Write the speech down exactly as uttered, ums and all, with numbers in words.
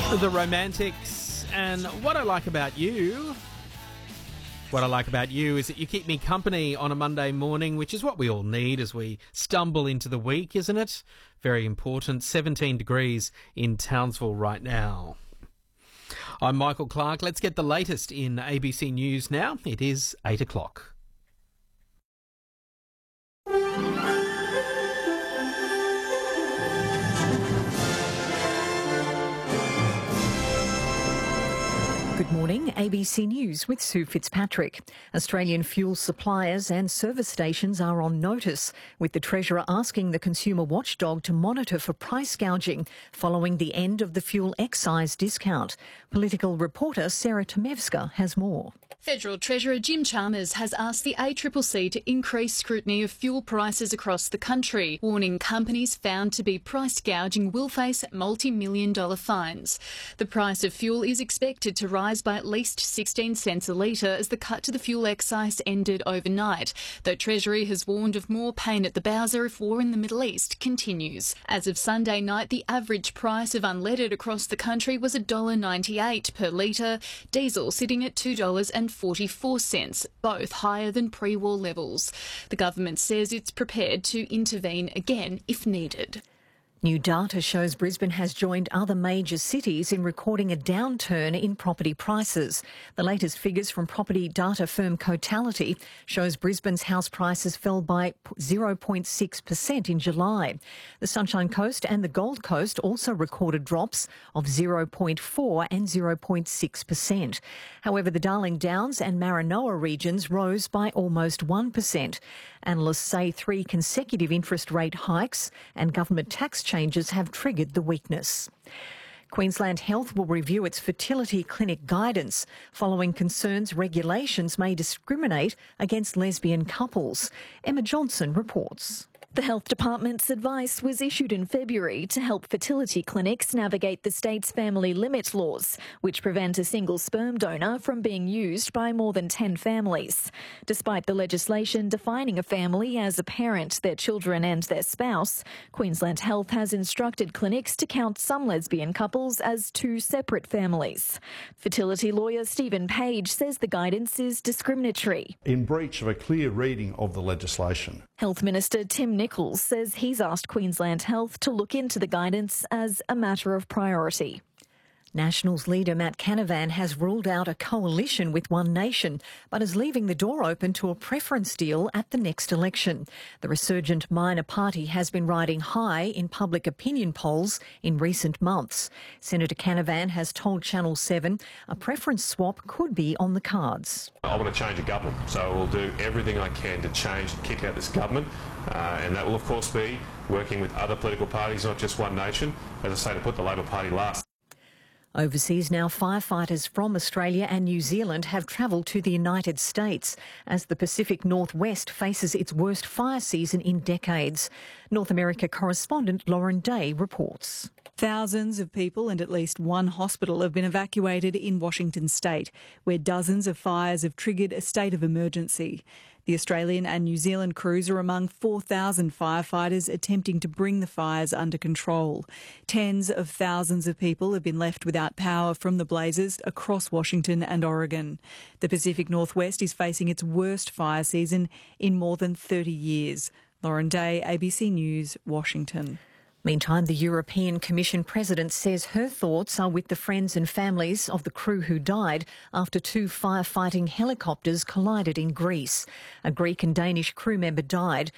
The Romantics, and What I Like About You. What I like about you is that you keep me company on a Monday morning, which is what we all need as we stumble into the week, isn't it? Very important. seventeen degrees in Townsville right now. I'm Michael Clark. Let's get the latest in A B C News now. It is eight o'clock. Good morning, A B C News with Sue Fitzpatrick. Australian fuel suppliers and service stations are on notice, with the Treasurer asking the consumer watchdog to monitor for price gouging following the end of the fuel excise discount. Political reporter Sarah Tomevska has more. Federal Treasurer Jim Chalmers has asked the A C C C to increase scrutiny of fuel prices across the country, warning companies found to be price gouging will face multi-million dollar fines. The price of fuel is expected to rise by at least sixteen cents a litre as the cut to the fuel excise ended overnight, though Treasury has warned of more pain at the bowser if war in the Middle East continues. As of Sunday night, the average price of unleaded across the country was one dollar ninety-eight per litre, diesel sitting at two dollars forty-four, both higher than pre-war levels. The government says it's prepared to intervene again if needed. New data shows Brisbane has joined other major cities in recording a downturn in property prices. The latest figures from property data firm Cotality shows Brisbane's house prices fell by zero point six percent in July. The Sunshine Coast and the Gold Coast also recorded drops of zero point four and zero point six percent. However, the Darling Downs and Maranoa regions rose by almost one percent. Analysts say three consecutive interest rate hikes and government tax changes have triggered the weakness. Queensland Health will review its fertility clinic guidance following concerns regulations may discriminate against lesbian couples. Emma Johnson reports. The Health Department's advice was issued in February to help fertility clinics navigate the state's family limit laws, which prevent a single sperm donor from being used by more than ten families. Despite the legislation defining a family as a parent, their children and their spouse, Queensland Health has instructed clinics to count some lesbian couples as two separate families. Fertility lawyer Stephen Page says the guidance is discriminatory. In breach of a clear reading of the legislation. Health Minister Tim Nichols says he's asked Queensland Health to look into the guidance as a matter of priority. Nationals leader Matt Canavan has ruled out a coalition with One Nation, but is leaving the door open to a preference deal at the next election. The resurgent minor party has been riding high in public opinion polls in recent months. Senator Canavan has told Channel seven a preference swap could be on the cards. I want to change a government, so I will do everything I can to change and kick out this government, uh, and that will of course be working with other political parties, not just One Nation, as I say, to put the Labor Party last. Overseas now, firefighters from Australia and New Zealand have travelled to the United States as the Pacific Northwest faces its worst fire season in decades. North America correspondent Lauren Day reports. Thousands of people and at least one hospital have been evacuated in Washington state, where dozens of fires have triggered a state of emergency. The Australian and New Zealand crews are among four thousand firefighters attempting to bring the fires under control. Tens of thousands of people have been left without power from the blazes across Washington and Oregon. The Pacific Northwest is facing its worst fire season in more than thirty years. Lauren Day, A B C News, Washington. Meantime, the European Commission President says her thoughts are with the friends and families of the crew who died after two firefighting helicopters collided in Greece. A Greek and Danish crew member died